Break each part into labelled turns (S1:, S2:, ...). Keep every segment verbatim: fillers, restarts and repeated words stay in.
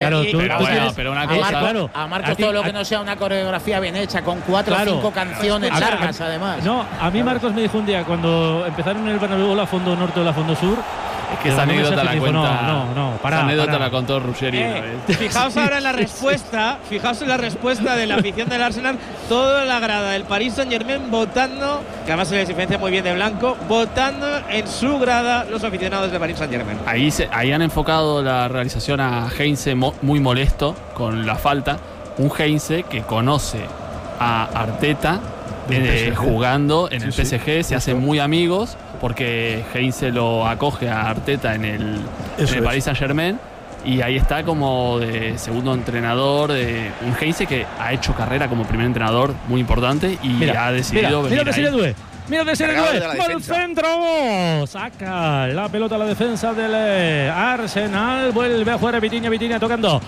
S1: claro,
S2: y,
S1: tú,
S2: pero,
S1: tú
S2: bueno,
S1: tienes,
S2: pero una
S3: a
S2: cosa,
S3: Marcos,
S1: claro,
S3: a Marcos
S1: a ti,
S3: todo lo
S1: a,
S3: que no sea una coreografía bien hecha, con cuatro
S1: claro,
S3: o cinco canciones
S1: a,
S3: largas,
S1: a,
S3: además.
S1: No, a mí Marcos me dijo un día, cuando empezaron en el Bernabéu la Fondo Norte o la Fondo Sur,
S2: es que esa anécdota la
S1: dijo,
S2: cuenta.
S1: No, no, no, para.
S2: Esa anécdota
S1: para.
S2: la contó Ruggeri.
S4: Eh,
S2: ¿no?
S4: fijaos ahora en la respuesta, fijaos en la respuesta de la afición del Arsenal, toda la grada del Paris Saint-Germain votando, que además se les diferencia muy bien de blanco, votando en su grada los aficionados del Paris Saint-Germain.
S2: Ahí, se, ahí han enfocado la realización a Heinze mo, muy molesto con la falta. Un Heinze que conoce a Arteta eh, jugando en el sí, P S G, sí, se hacen muy amigos porque Heinze lo acoge a Arteta en el, en el Paris Saint-Germain y ahí está como de segundo entrenador, de un Heinze que ha hecho carrera como primer entrenador muy importante y mira, ha decidido
S1: mira,
S2: venir
S1: mira
S2: ahí.
S1: Mira de ser el centro. Saca la pelota a la defensa del eh, Arsenal. Vuelve a jugar Vitinha. Vitinha tocando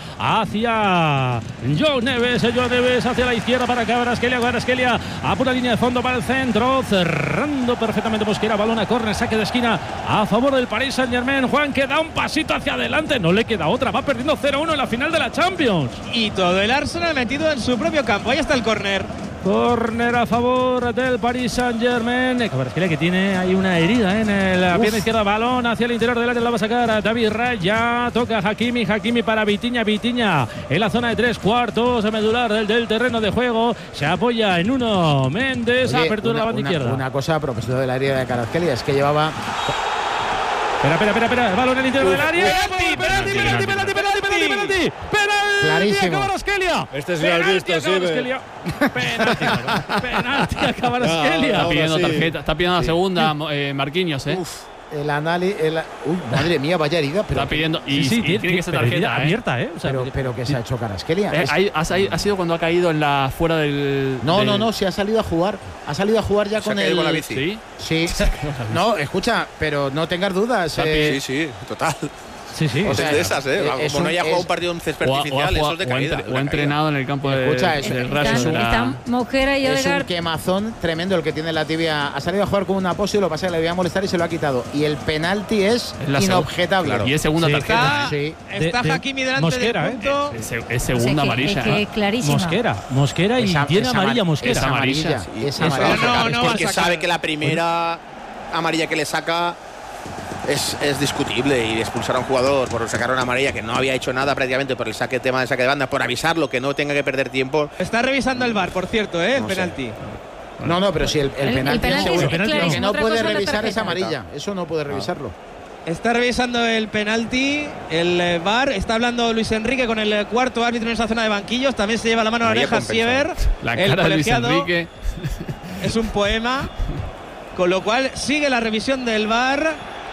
S1: hacia Joe Neves. Joe Neves hacia la izquierda para Kvaratskhelia. Kvaratskhelia a pura línea de fondo para el centro. Cerrando perfectamente Mosquera. Balón a córner. Saque de esquina a favor del Paris Saint-Germain. Juan que da un pasito hacia adelante. No le queda otra. Va perdiendo cero uno en la final de la Champions.
S4: Y todo el Arsenal metido en su propio campo. Ahí está el córner.
S1: Córner a favor del Paris Saint-Germain. Kvaratskhelia que tiene ahí una herida en la pierna izquierda. Balón hacia el interior del área. La va a sacar a David Raya. Toca Hakimi. Hakimi para Vitinha. Vitinha en la zona de tres cuartos medular del, del terreno de juego. Se apoya en uno. Méndez.
S3: Oye,
S1: apertura
S3: una,
S1: la banda
S3: una,
S1: izquierda.
S3: Una cosa a propósito de la herida de Kvaratskhelia es que llevaba.
S1: Espera, espera, espera, espera. Balón en el interior
S3: Uf,
S1: del área.
S4: penalti,
S1: Penalti, penalti, penalti, penalti, penalti, penalti.
S3: Clarísimo.
S1: Kvaratskhelia.
S5: Este sí lo has visto, sí.
S1: Penalti, penalti a Kvaratskhelia.
S2: Está pidiendo
S5: sí.
S2: tarjeta, está pidiendo
S3: Sí.
S2: la segunda eh, Marquinhos, ¿eh?
S3: Uf, el análisis. El, uy, madre mía, vaya herida. Pero,
S2: Está pidiendo. Y,
S1: Sí, sí,
S2: y
S1: tiene,
S2: tiene que ser
S1: pero herida
S2: tarjeta, ¿eh?
S1: abierta, ¿eh? O sea,
S3: pero, pero que se ha hecho Kvaratskhelia.
S2: Eh,
S3: Es-
S2: ahí- ha, ha sido cuando ha caído en la fuera del.
S3: No,
S2: del-
S3: no, no, si ha salido a jugar. Ha salido a jugar ya
S6: Se ha
S3: con
S6: caído
S3: el.
S6: con la bici.
S2: Sí.
S3: Sí. No, escucha, pero no tengas dudas. eh,
S6: Sí, sí, total.
S1: sí, sí.
S3: O
S6: Es
S3: sea,
S6: de esas, ¿eh?
S3: es
S6: Como
S3: un-
S6: no haya jugado
S3: es-
S6: un partido en césped
S2: O ha, o ha
S6: artificial, eso
S2: jugado-
S6: es de
S2: o ha
S6: caída.
S2: entre-
S6: de
S2: o ha
S6: la
S2: entrenado en el campo de,
S3: Escucha, eso-
S2: del
S3: eso
S2: Rayo.
S3: es
S2: de
S3: un-
S2: la-
S7: Están Mosquera y
S3: Es un
S7: Odegaard.
S3: quemazón tremendo el que tiene la tibia. Ha salido a jugar con un apósito, lo que pasa es que le voy a molestar y se lo ha quitado. Y el penalti es,
S2: Es la
S3: inobjetable.
S2: seg- Y es segunda
S1: Sí.
S2: tarjeta.
S4: Está,
S3: Sí.
S4: está
S1: De- de
S4: Hakimi delante
S1: Mosquera,
S4: del
S1: ¿eh?
S4: punto.
S2: Es, es
S7: O sea,
S2: segunda
S7: que-
S2: amarilla.
S7: es que
S2: ¿eh?
S7: es clarísima.
S1: Mosquera, Mosquera y
S3: Esa-
S1: tiene
S3: esa
S1: amarilla
S3: amar-
S1: Mosquera.
S3: Es amarilla.
S2: Es
S3: Es
S1: amarilla.
S3: amarilla.
S4: No, no va a
S6: Porque
S4: sacar.
S6: sabe que la primera amarilla que le saca es, es discutible y expulsar a un jugador por sacar una amarilla que no había hecho nada prácticamente por el saque tema de saque de banda, por avisarlo que no tenga que perder tiempo.
S4: Está revisando el V A R, por cierto, ¿eh? El
S6: No sé.
S4: penalti.
S3: No, no, pero si el, el,
S7: El-
S3: penalti,
S7: el penalti
S3: seguro.
S7: es
S3: Lo
S1: clarísimo.
S3: que no
S7: Otra
S3: puede
S7: cosa es la
S3: revisar es
S7: tarjeta.
S3: amarilla. Eso no puede revisarlo.
S4: Está revisando el penalti, el eh, V A R. Está hablando Luis Enrique con el eh, cuarto árbitro en esa zona de banquillos. También se lleva la mano a la
S6: Amarilla
S4: oreja Siever.
S6: compensada.
S2: La
S4: El
S2: cara de Luis
S4: colegiado
S2: Enrique.
S4: es un poema. Con lo cual sigue la revisión del V A R.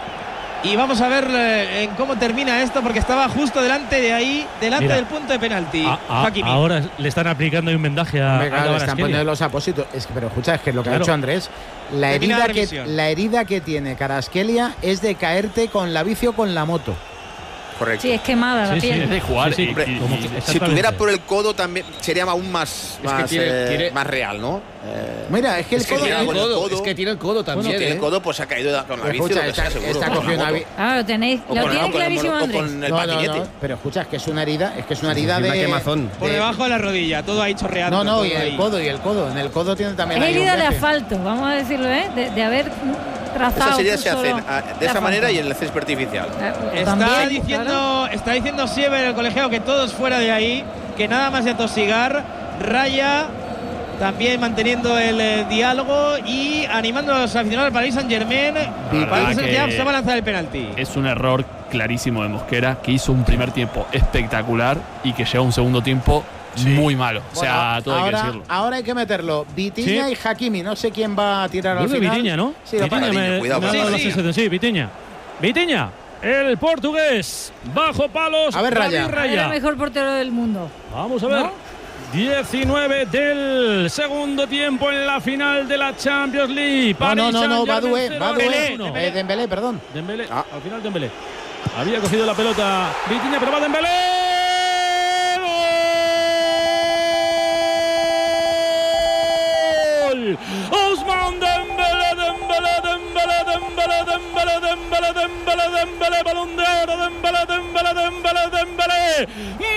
S4: Y vamos a ver eh, en cómo termina esto, porque estaba justo delante de ahí, delante
S1: Mira.
S4: del punto de penalti.
S1: A- a-
S4: Hakimi.
S1: ahora le están aplicando ahí un vendaje a,
S3: Hombre,
S1: a
S3: claro, le están
S1: Kvaratskhelia.
S3: poniendo los apósitos. Es que, pero escucha, es que lo que
S1: Claro.
S3: ha hecho Andrés, la
S4: Termina la
S3: herida, que,
S4: revisión.
S3: la herida que tiene Kvaratskhelia es de caerte con la bici o con la moto.
S6: Correcto.
S7: Sí, es quemada la
S1: Sí, sí,
S7: piel.
S2: Es de jugar.
S1: Sí, sí,
S2: y-
S6: Hombre,
S2: y-
S1: como
S2: y-
S1: que-
S6: Si
S1: exactamente.
S6: tuviera por el codo también sería aún más,
S5: Es que
S6: más,
S5: tiene-
S6: eh,
S5: tiene-
S6: más real, ¿no? Eh,
S3: Mira, es que el
S6: Es que
S3: codo.
S6: tiene
S5: el
S6: con el
S5: codo,
S6: codo.
S5: es que tiene el codo también.
S6: si tiene
S5: ¿eh?
S6: el codo, pues se ha caído con la bici,
S3: Escucha,
S6: lo que
S3: está,
S6: sea, seguro.
S3: está
S6: con la
S3: cogiendo una
S6: moto.
S3: bi-
S7: Ah, lo tenéis,
S6: O
S7: lo
S6: con,
S7: tiene
S6: o con el,
S7: clarísimo
S6: o
S7: Andrés.
S6: con el
S3: No, no,
S6: patinete.
S3: no, pero escucha, es que es una herida, es que es una herida
S5: Sí,
S3: de.
S5: una quemazón.
S4: Por
S3: de-
S4: debajo de la rodilla, todo ahí chorreando.
S3: No, no,
S4: todo
S3: y el
S4: ahí.
S3: codo, y el codo. En el codo tiene también.
S7: Es
S3: ahí un
S7: herida de
S3: deje.
S7: asfalto, vamos a decirlo, ¿eh? De, de haber trazado.
S6: Esas heridas se
S7: solo
S6: hacen ah, de esa
S7: asfalto.
S6: manera y en el césped artificial.
S7: Eh,
S4: Está
S7: también,
S4: diciendo,
S7: claro.
S4: está diciendo Siever, el colegiado, que todos fuera de ahí, que nada más de atosigar. Raya también manteniendo el eh, diálogo y animando a los aficionados del Paris Saint-Germain.
S2: verdad
S4: Parece que ya
S2: que-
S4: se va a lanzar el penalti.
S2: Es un error clarísimo de Mosquera, que hizo un primer tiempo espectacular y que lleva un segundo tiempo muy malo. O sea,
S3: Bueno,
S2: todo hay que
S3: ahora,
S2: decirlo.
S3: ahora hay que meterlo. Vitinha
S1: Sí.
S3: y Hakimi. No sé quién va a tirar
S1: Yo
S3: al
S1: creo que
S3: final.
S1: Vitinha, ¿no?
S3: Sí, lo
S1: Vitinha
S3: para-
S1: me,
S6: cuidado,
S1: me ha
S4: sí,
S1: dado la
S4: sí.
S1: sensación. Sí, Vitinha. Vitinha, el portugués, bajo palos.
S3: A ver,
S1: David
S3: Raya.
S1: Raya.
S7: El mejor portero del mundo.
S1: Vamos a ver.
S7: ¿No?
S1: diecinueve del segundo tiempo en la final de la Champions League.
S3: No, no, no, no,
S1: Paris
S3: Badoué,
S1: Saint-Germain
S3: Badoué.
S1: cero a uno.
S3: Eh, Dembélé, perdón.
S1: Dembélé,
S6: Ah.
S1: al final Dembélé. Había cogido la pelota Vitinha, pero va Dembélé. ¡Gol! Ousmane Dembélé, Dembélé, Dembélé, Dembélé, Dembélé, Dembélé, Dembélé, Dembélé, balón de oro, Dembélé, Dembélé, Dembélé, Dembélé.